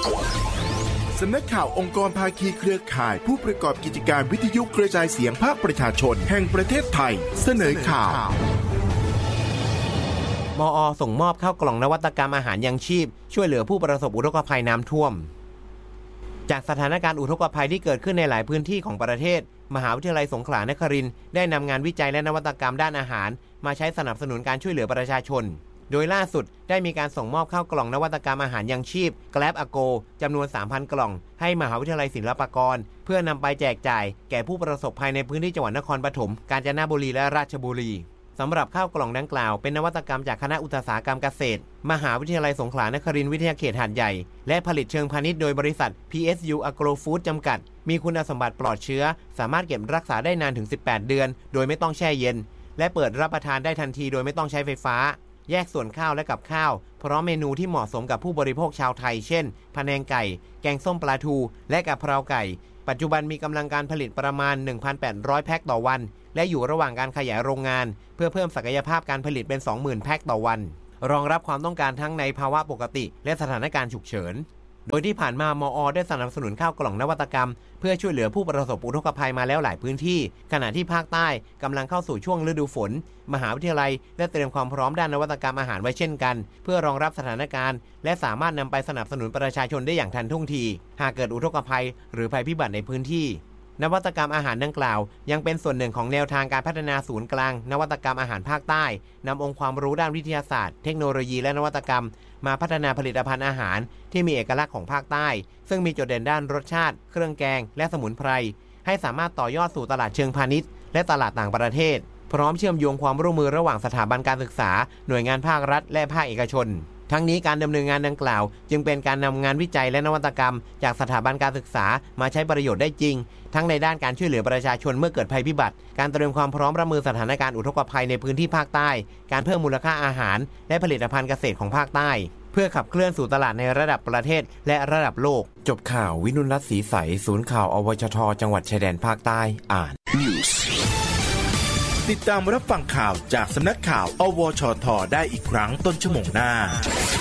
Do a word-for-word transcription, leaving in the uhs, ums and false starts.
สำนักข่าวองค์กรภาคีเครือข่ายผู้ประกอบกิจการวิทยุกระจายเสียงภาคประชาชนแห่งประเทศไทยเสนอข่าวมอ.ส่งมอบข้าวกล่องนวัตกรรมอาหารยังชีพช่วยเหลือผู้ประสบอุทกภัยน้ำท่วมจากสถานการณ์อุทกภัยที่เกิดขึ้นในหลายพื้นที่ของประเทศมหาวิทยาลัยสงขลานครินทร์ได้นำงานวิจัยและนวัตกรรมด้านอาหารมาใช้สนับสนุนการช่วยเหลือประชาชนโดยล่าสุดได้มีการส่งมอบข้าวกล่องนวัตกรรมอาหารยังชีพ Grab A Go จำนวน สามพัน กล่องให้มหาวิทยาลัยศิลปากรเพื่อนำไปแจกจ่ายแก่ผู้ประสบภัยในพื้นที่จังหวัดนครปฐมกาญจนบุรีและราชบุรีสำหรับข้าวกล่องดังกล่าวเป็นนวัตกรรมจากคณะอุตสาหกรรมเกษตรมหาวิทยาลัยสงขลานครินทร์วิทยาเขตหาดใหญ่และผลิตเชิงพาณิชย์โดยบริษัท พี เอส ยู Agro Food จำกัดมีคุณสมบัติปลอดเชื้อสามารถเก็บรักษาได้นานถึงสิบแปดเดือนโดยไม่ต้องแช่เย็นและเปิดรับประทานได้ทันทีโดยไม่ต้องใช้ไฟฟ้าแยกส่วนข้าวและกับข้าวพร้อมเมนูที่เหมาะสมกับผู้บริโภคชาวไทยเช่นพะแนงไก่แกงส้มปลาทูและกะเพราไก่ปัจจุบันมีกำลังการผลิตประมาณ หนึ่งพันแปดร้อย แพ็คต่อวันและอยู่ระหว่างการขยายโรงงานเพื่อเพิ่มศักยภาพการผลิตเป็น สองหมื่น แพ็คต่อวันรองรับความต้องการทั้งในภาวะปกติและสถานการณ์ฉุกเฉินโดยที่ผ่านมามอ.ได้สนับสนุนข้าวกล่องนวัตกรรมเพื่อช่วยเหลือผู้ประสบอุทกภัยมาแล้วหลายพื้นที่ขณะที่ภาคใต้กำลังเข้าสู่ช่วงฤดูฝนมหาวิทยาลัยได้เตรียมความพร้อมด้านนวัตกรรมอาหารไว้เช่นกันเพื่อรองรับสถานการณ์และสามารถนำไปสนับสนุนประชาชนได้อย่างทันท่วงทีหากเกิดอุทกภัยหรือภัยพิบัติในพื้นที่นวัตกรรมอาหารดังกล่าวยังเป็นส่วนหนึ่งของแนวทางการพัฒนาศูนย์กลางนวัตกรรมอาหารภาคใต้นำองค์ความรู้ด้านวิทยาศาสตร์เทคโนโลยีและนวัตกรรมมาพัฒนาผลิตภัณฑ์อาหารที่มีเอกลักษณ์ของภาคใต้ซึ่งมีจุดเด่นด้านรสชาติเครื่องแกงและสมุนไพรให้สามารถต่อยอดสู่ตลาดเชิงพาณิชย์และตลาดต่างประเทศพร้อมเชื่อมโยงความร่วมมือระหว่างสถาบันการศึกษาหน่วยงานภาครัฐและภาคเอกชนทั้งนี้การดำเนินงานดังกล่าวจึงเป็นการนำงานวิจัยและนวัตกรรมจากสถาบันการศึกษามาใช้ประโยชน์ได้จริงทั้งในด้านการช่วยเหลือประชาชนเมื่อเกิดภัยพิบัติการเตรียมความพร้อมรับมือสถานการณ์อุทกภัยในพื้นที่ภาคใต้การเพิ่มมูลค่าอาหารและผลิตภัณฑ์เกษตรของภาคใต้เพื่อขับเคลื่อนสู่ตลาดในระดับประเทศและระดับโลกจบข่าววินุรัตน์ศรีใสศูนย์ข่าวอวชทจังหวัดชายแดนภาคใต้อ่านติดตามรับฟังข่าวจากสำนักข่าวอวชทได้อีกครั้งต้นชั่วโมงหน้า